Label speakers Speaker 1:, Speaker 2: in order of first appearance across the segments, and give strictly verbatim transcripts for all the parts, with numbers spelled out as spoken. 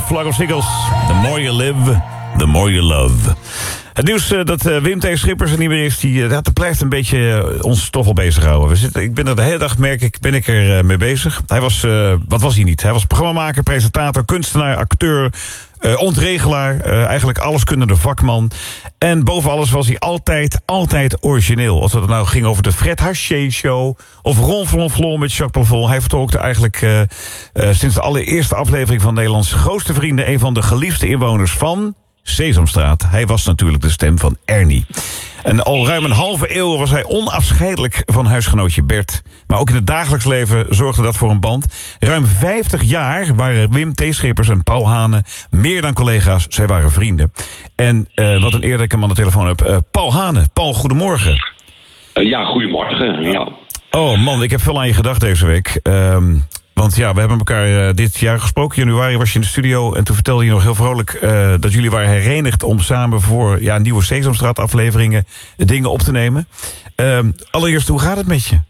Speaker 1: Flock of Seagulls. The more you live, the more you love. Het nieuws uh, dat uh, Wim T. Schippers er niet meer is, die, uh, dat blijft een beetje uh, ons toch wel bezighouden. We zitten, ik ben er de hele dag, merk ik, ben ik er uh, mee bezig. Hij was, uh, wat was hij niet? Hij was programmamaker, presentator, kunstenaar, acteur, uh, ontregelaar. Uh, eigenlijk alleskundige vakman. En boven alles was hij altijd, altijd origineel. Als het nou ging over de Fred Haché Show of Ron Flonflon met Jacques Plafond. Hij vertolkte eigenlijk uh, uh, sinds de allereerste aflevering van Nederlands Grootste Vrienden een van de geliefde inwoners van Sesamstraat. Hij was natuurlijk de stem van Ernie. En al ruim een halve eeuw was hij onafscheidelijk van huisgenootje Bert. Maar ook in het dagelijks leven zorgde dat voor een band. Ruim vijftig jaar waren Wim T. Schippers en Paul Hane meer dan collega's. Zij waren vrienden. En uh, wat een eer dat ik hem aan de telefoon heb. Uh, Paul Hane. Paul, goedemorgen.
Speaker 2: Uh, ja, goedemorgen. Ja.
Speaker 1: Oh man, ik heb veel aan je gedacht deze week. Um, Want ja, we hebben elkaar uh, dit jaar gesproken. In januari was je in de studio en toen vertelde je nog heel vrolijk uh, dat jullie waren herenigd om samen voor ja, nieuwe Sesamstraat afleveringen dingen op te nemen. Uh, allereerst, hoe gaat het met je?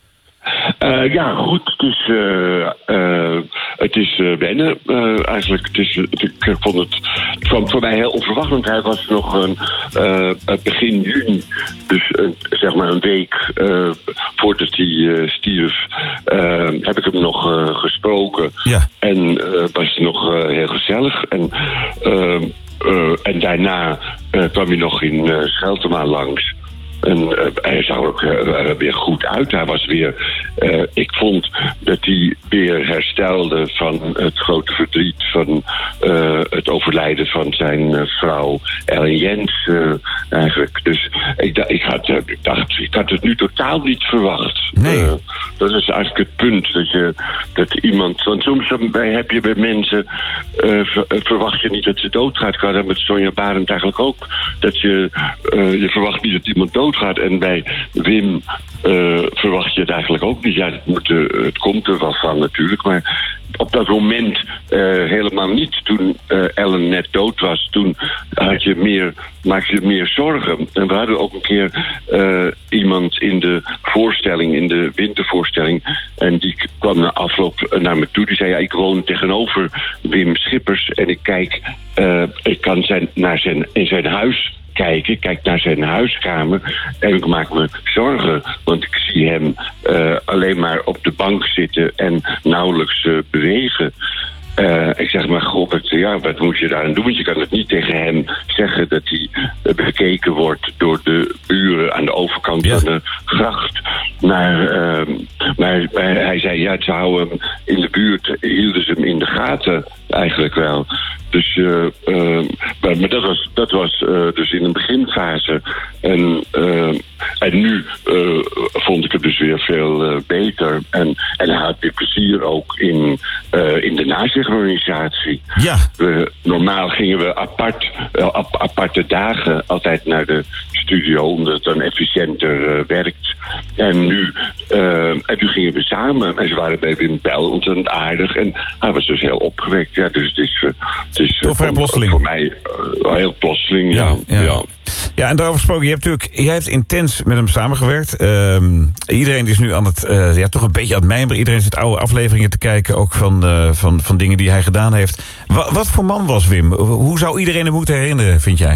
Speaker 2: Uh, ja, goed. Het is, uh, uh, het is uh, wennen. Uh, eigenlijk, het is, ik vond het, het kwam voor mij heel onverwacht. Want hij was nog een, uh, begin juni, dus uh, zeg maar een week uh, voordat hij uh, stierf, uh, heb ik hem nog uh, gesproken. Ja. En uh, was het nog uh, heel gezellig. En, uh, uh, en daarna uh, kwam hij nog in uh, Scheltema langs. En uh, hij zag er ook uh, weer goed uit. Hij was weer. Uh, ik vond dat hij weer herstelde van het grote verdriet van uh, het overlijden van zijn uh, vrouw Ellen Jens. Uh, eigenlijk. Dus ik, d- ik, had, uh, ik dacht, ik had het nu totaal niet verwacht.
Speaker 1: Nee.
Speaker 2: Uh, dat is eigenlijk het punt dat je dat iemand. Want soms heb je bij mensen uh, ver, verwacht je niet dat ze doodgaat. Ik had dat met Sonja Barend eigenlijk ook. Dat je uh, je verwacht niet dat iemand doodgaat. Gaat. En bij Wim uh, verwacht je het eigenlijk ook niet. Ja, het, moet, uh, het komt er wel van natuurlijk, maar op dat moment uh, helemaal niet. Toen uh, Ellen net dood was, toen had je meer, maakte je meer zorgen. En we hadden ook een keer uh, iemand in de voorstelling, in de wintervoorstelling, en die kwam na afloop naar me toe. Die zei, ja, ik woon tegenover Wim Schippers en ik kijk, uh, ik kan zijn, naar zijn, in zijn huis kijken, kijk naar zijn huiskamer en ik maak me zorgen, want ik zie hem uh, alleen maar op de bank zitten en nauwelijks uh, bewegen. Uh, ik zeg maar, god, wat, ja, wat moet je daar aan doen? Want je kan het niet tegen hem zeggen dat hij uh, bekeken wordt door de buren aan de overkant ja. van de gracht. Maar, uh, maar, maar hij zei, ja, ze houden hem in de buurt, hielden ze hem in de gaten eigenlijk wel. Dus, uh, uh, maar, maar dat was, dat was uh, dus in een beginfase. En, uh, en nu uh, vond ik het dus weer veel uh, beter. En, en hij had weer plezier ook in, uh, in de nasynchronisatie. Ja. We, normaal gingen we apart, uh, ap- aparte dagen altijd naar de studio, omdat het dan efficiënter uh, werkt. En nu, uh, en nu gingen we samen. En ze waren bij Wim Bel ontzettend aardig. En hij was dus heel opgewekt. Ja, dus het is... Uh, het is
Speaker 1: Toch vrij plotseling.
Speaker 2: Voor mij uh, heel plotseling, ja.
Speaker 1: Ja, ja.
Speaker 2: ja.
Speaker 1: ja, en daarover gesproken, je hebt natuurlijk, jij hebt intens met hem samengewerkt. Um, iedereen is nu aan het, uh, ja, toch een beetje aan het mijmeren. Iedereen zit oude afleveringen te kijken, ook van, uh, van, van dingen die hij gedaan heeft. Wat, wat voor man was Wim? Hoe zou iedereen hem moeten herinneren, vind jij?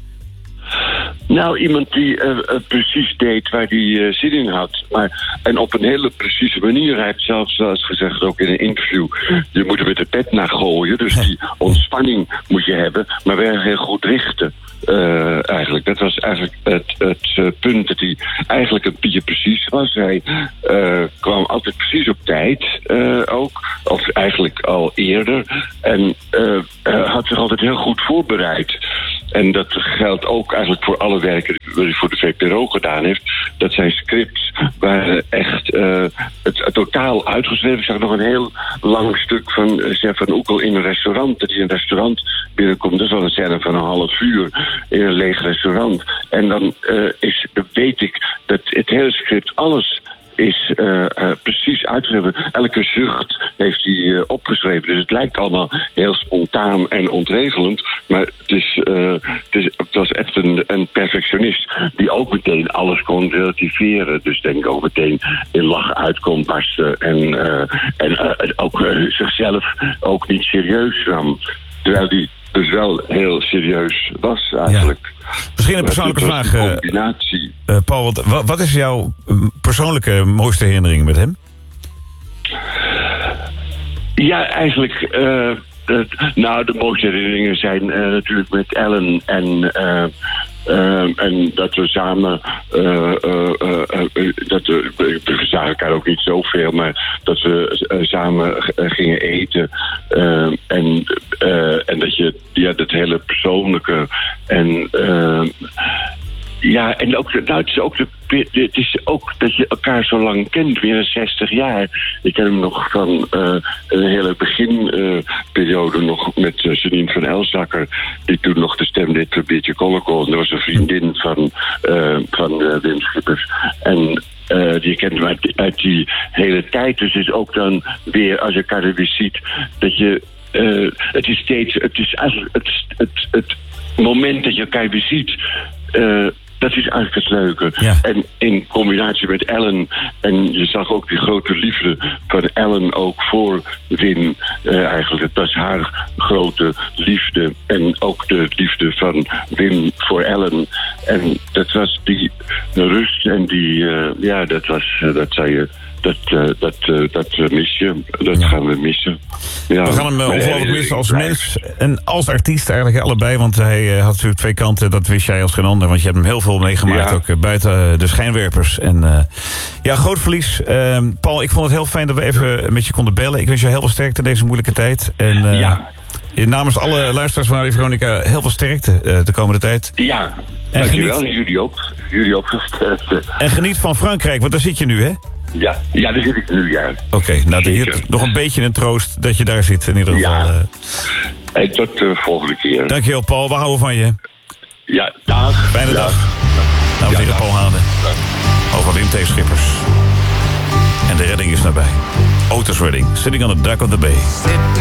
Speaker 2: Nou, iemand die uh, uh, precies deed waar hij uh, zin in had. Maar, en op een hele precieze manier. Hij heeft zelfs wel eens gezegd, ook in een interview, je moet er met de pet naar gooien. Dus die ontspanning moet je hebben, maar wel heel goed richten. Uh, eigenlijk. Dat was eigenlijk het, het uh, punt dat hij eigenlijk een beetje precies was. Hij uh, kwam altijd precies op tijd uh, ook. Of eigenlijk al eerder. En uh, uh, had zich altijd heel goed voorbereid. En dat geldt ook eigenlijk voor alle werken die hij voor de V P R O gedaan heeft. Dat zijn scripts waren echt uh, het, het totaal uitgeschreven. Ik zag nog een heel lang stuk van uh, Chef van Oekel in een restaurant. Dat hij in een restaurant binnenkomt. Dat is wel een scène van een half uur in een leeg restaurant. En dan uh, is, weet ik dat het hele script, alles is uh, uh, precies uitgeschreven. Elke zucht heeft hij uh, opgeschreven. Dus het lijkt allemaal heel spontaan en ontregelend. Maar het, is, uh, het, is, het was echt een, een perfectionist die ook meteen alles kon relativeren. Dus denk ik ook meteen in lach uit kon barsten. En, uh, en uh, ook uh, zichzelf ook niet serieus nam. Terwijl hij dus wel heel serieus was eigenlijk.
Speaker 1: Ja. Misschien een persoonlijke vraag.
Speaker 2: Een combinatie.
Speaker 1: Uh, Paul, wat, wat is jouw persoonlijke mooiste herinnering met hem?
Speaker 2: Ja, eigenlijk... Uh, het, nou, de mooiste herinneringen zijn uh, natuurlijk met Ellen en... Uh, Uh, en dat we samen, uh, uh, uh, uh, dat we, we zagen elkaar ook niet zoveel, maar dat we uh, samen uh, gingen eten. Uh, en, uh, en dat je, ja, dat hele persoonlijke en, uh, ja, en ook, nou, het is ook, de, het is ook dat je elkaar zo lang kent, weer zestig jaar. Ik ken hem nog van uh, een hele beginperiode uh, nog met uh, Janine van Elzakker, die toen nog de stem deed voor Beetje Kolokol. Dat was een vriendin van, uh, van uh, Wim Schippers. En uh, die kent hem uit, uit die hele tijd. Dus is ook dan weer, als je elkaar weer ziet, dat je... Uh, het is steeds... Het is eigenlijk het, het, het moment dat je elkaar weer ziet... Uh, dat is eigenlijk het leuke.
Speaker 1: Ja.
Speaker 2: En in combinatie met Ellen... en je zag ook die grote liefde van Ellen ook voor Wim. Uh, eigenlijk, het was haar grote liefde. En ook de liefde van Wim voor Ellen. En dat was die rust en die... Uh, ja, dat was... Uh, dat zei je... Dat, uh, dat, uh, dat uh, mis je. Dat ja. gaan we missen. Ja.
Speaker 1: We gaan hem uh, ongelooflijk missen als mens en als artiest eigenlijk allebei. Want hij uh, had natuurlijk twee kanten, dat wist jij als geen ander. Want je hebt hem heel veel meegemaakt, ja. ook uh, buiten uh, de schijnwerpers. En uh, ja, groot verlies. Uh, Paul, ik vond het heel fijn dat we even met je konden bellen. Ik wens je heel veel sterkte in deze moeilijke tijd. En, uh,
Speaker 2: ja.
Speaker 1: namens alle luisteraars van Radio Veronica heel veel sterkte uh, de komende tijd.
Speaker 2: Ja,
Speaker 1: en
Speaker 2: dankjewel. Jullie ook. Jullie ook sterkte.
Speaker 1: En geniet van Frankrijk, want daar zit je nu, hè?
Speaker 2: Ja, ja, daar zit ik nu, ja.
Speaker 1: Oké, okay, nou, hier nog een beetje een troost dat je daar zit in ieder geval.
Speaker 2: Ja.
Speaker 1: Uh.
Speaker 2: En tot de volgende keer.
Speaker 1: Dankjewel, Paul. We houden van je.
Speaker 2: Ja, dag.
Speaker 1: Fijne dag. dag. Nou, we ja, Paul Hanen. Over Wim T. Schippers. En de redding is nabij. Otis Redding, sitting on the dock of the bay.